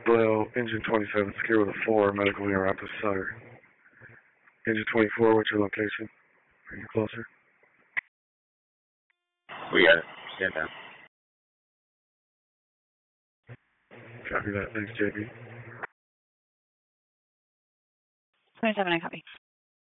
Glale, engine 27, secure with a 4, medical near Rapid Sutter. Engine 24, what's your location? Are you closer? We got it. Stand down. Copy that. Thanks, JB. 27, I copy.